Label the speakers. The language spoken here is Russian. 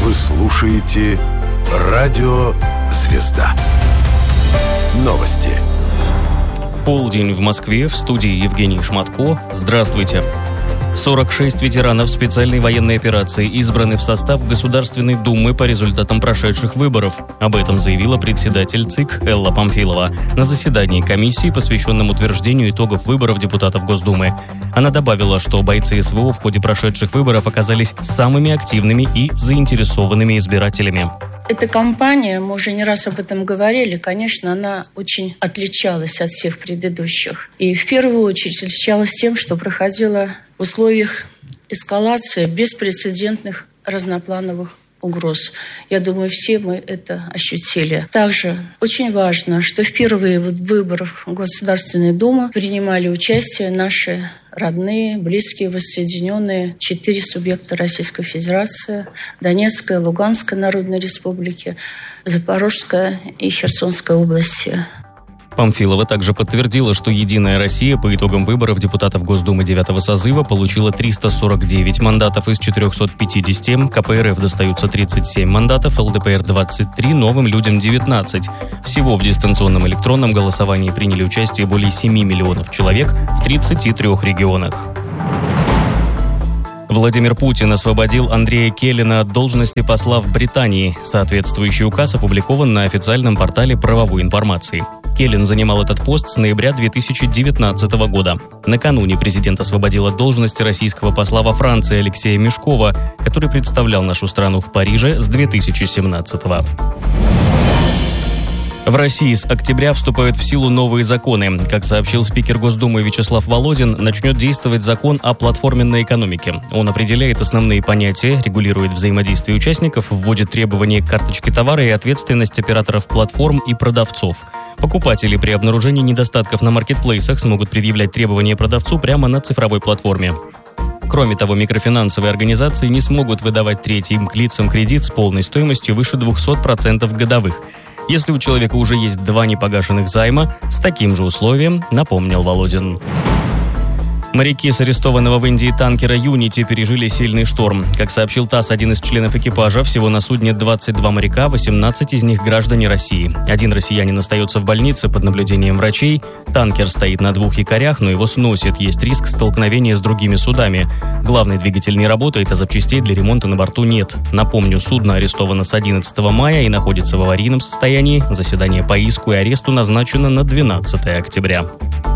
Speaker 1: Вы слушаете Радио Звезда. Новости.
Speaker 2: Полдень в Москве, в студии Евгений Шматко. Здравствуйте. 46 ветеранов специальной военной операции избраны в состав Государственной Думы по результатам прошедших выборов. Об этом заявила председатель ЦИК Элла Памфилова на заседании комиссии, посвященном утверждению итогов выборов депутатов Госдумы. Она добавила, что бойцы СВО в ходе прошедших выборов оказались самыми активными и заинтересованными избирателями.
Speaker 3: Эта кампания, мы уже не раз об этом говорили, конечно, она очень отличалась от всех предыдущих. И в первую очередь отличалась тем, что проходила в условиях эскалации беспрецедентных разноплановых угроз. Я думаю, все мы это ощутили. Также очень важно, что впервые в выборах в Государственную Думу принимали участие наши родные, близкие, воссоединенные 4 субъекта Российской Федерации: Донецкая, Луганская Народные Республики, Запорожская и Херсонская области.
Speaker 2: Памфилова также подтвердила, что «Единая Россия» по итогам выборов депутатов Госдумы 9-го созыва получила 349 мандатов из 450, КПРФ достаются 37 мандатов, ЛДПР 23, Новым людям 19. Всего в дистанционном электронном голосовании приняли участие более 7 миллионов человек в 33 регионах. Владимир Путин освободил Андрея Келлина от должности посла в Британии. Соответствующий указ опубликован на официальном портале правовой информации. Келлин занимал этот пост с ноября 2019 года. Накануне президент освободил от должности российского посла во Франции Алексея Мешкова, который представлял нашу страну в Париже с 2017 года. В России с октября вступают в силу новые законы. Как сообщил спикер Госдумы Вячеслав Володин, начнет действовать закон о платформенной экономике. Он определяет основные понятия, регулирует взаимодействие участников, вводит требования к карточке товара и ответственность операторов платформ и продавцов. Покупатели при обнаружении недостатков на маркетплейсах смогут предъявлять требования продавцу прямо на цифровой платформе. Кроме того, микрофинансовые организации не смогут выдавать третьим лицам кредит с полной стоимостью выше 200% годовых. Если у человека уже есть 2 непогашенных займа, с таким же условием, напомнил Володин. Моряки с арестованного в Индии танкера «Юнити» пережили сильный шторм. Как сообщил ТАСС, один из членов экипажа, всего на судне 22 моряка, 18 из них граждане России. Один россиянин остается в больнице под наблюдением врачей. Танкер стоит на 2 якорях, но его сносит. Есть риск столкновения с другими судами. Главный двигатель не работает, а запчастей для ремонта на борту нет. Напомню, судно арестовано с 11 мая и находится в аварийном состоянии. Заседание по иску и аресту назначено на 12 октября.